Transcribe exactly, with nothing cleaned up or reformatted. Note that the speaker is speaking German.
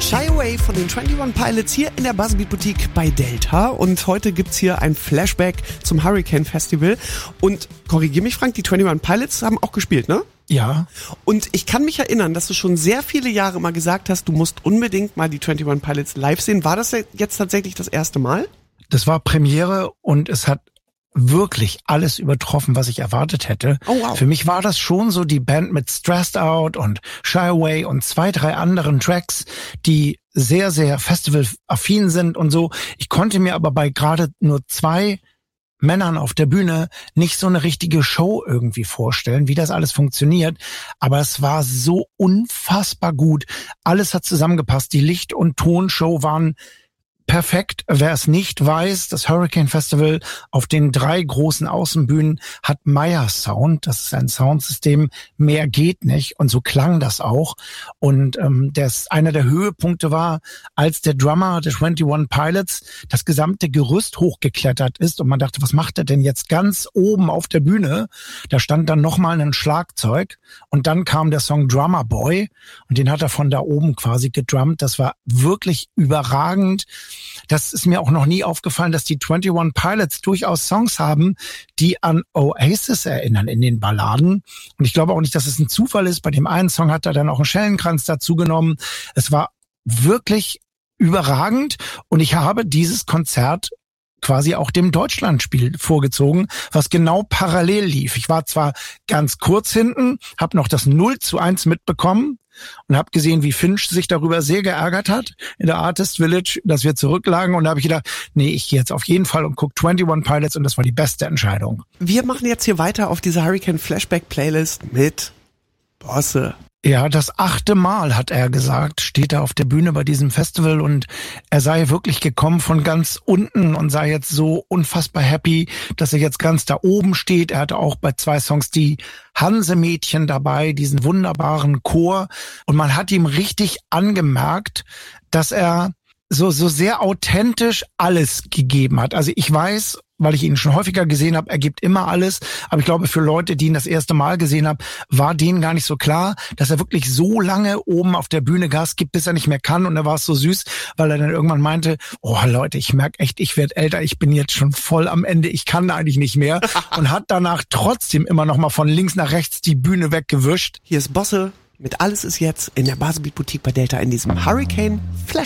Shy Away von den einundzwanzig Pilots hier in der Buzzbeat Boutique bei Delta. Und heute gibt's hier ein Flashback zum Hurricane Festival. Und korrigier mich, Frank, die einundzwanzig Pilots haben auch gespielt, ne? Ja. Und ich kann mich erinnern, dass du schon sehr viele Jahre mal gesagt hast, du musst unbedingt mal die einundzwanzig Pilots live sehen. War das jetzt tatsächlich das erste Mal? Das war Premiere und es hat wirklich alles übertroffen, was ich erwartet hätte. Oh, wow. Für mich war das schon so die Band mit Stressed Out und Shy Away und zwei, drei anderen Tracks, die sehr, sehr festivalaffin sind und so. Ich konnte mir aber bei gerade nur zwei Männern auf der Bühne nicht so eine richtige Show irgendwie vorstellen, wie das alles funktioniert. Aber es war so unfassbar gut. Alles hat zusammengepasst. Die Licht- und Tonshow waren perfekt. Wer es nicht weiß, das Hurricane Festival auf den drei großen Außenbühnen hat Meyer Sound. Das ist ein Soundsystem, mehr geht nicht. Und so klang das auch. Und ähm, das, einer der Höhepunkte war, als der Drummer der einundzwanzig Pilots das gesamte Gerüst hochgeklettert ist und man dachte, was macht er denn jetzt ganz oben auf der Bühne? Da stand dann nochmal ein Schlagzeug und dann kam der Song Drummer Boy und den hat er von da oben quasi gedrummt. Das war wirklich überragend. Das ist mir auch noch nie aufgefallen, dass die einundzwanzig Pilots durchaus Songs haben, die an Oasis erinnern in den Balladen. Und ich glaube auch nicht, dass es ein Zufall ist. Bei dem einen Song hat er dann auch einen Schellenkranz dazu genommen. Es war wirklich überragend. Und ich habe dieses Konzert quasi auch dem Deutschlandspiel vorgezogen, was genau parallel lief. Ich war zwar ganz kurz hinten, habe noch das null zu eins mitbekommen und habe gesehen, wie Finch sich darüber sehr geärgert hat in der Artist Village, dass wir zurücklagen. Und da habe ich gedacht, nee, ich gehe jetzt auf jeden Fall und gucke einundzwanzig Pilots und das war die beste Entscheidung. Wir machen jetzt hier weiter auf dieser Hurricane Flashback Playlist mit Bosse. Ja, das achte Mal, hat er gesagt, steht er auf der Bühne bei diesem Festival und er sei wirklich gekommen von ganz unten und sei jetzt so unfassbar happy, dass er jetzt ganz da oben steht. Er hatte auch bei zwei Songs die Hanse-Mädchen dabei, diesen wunderbaren Chor und man hat ihm richtig angemerkt, dass er so so sehr authentisch alles gegeben hat. Also ich weiß, weil ich ihn schon häufiger gesehen habe, er gibt immer alles. Aber ich glaube, für Leute, die ihn das erste Mal gesehen haben, war denen gar nicht so klar, dass er wirklich so lange oben auf der Bühne Gas gibt, bis er nicht mehr kann. Und da war es so süß, weil er dann irgendwann meinte, oh Leute, ich merke echt, ich werde älter, ich bin jetzt schon voll am Ende, ich kann eigentlich nicht mehr. Und hat danach trotzdem immer noch mal von links nach rechts die Bühne weggewischt. Hier ist Bosse mit Alles ist jetzt in der Buzzbeat Boutique bei Delta in diesem Hurricane Flash.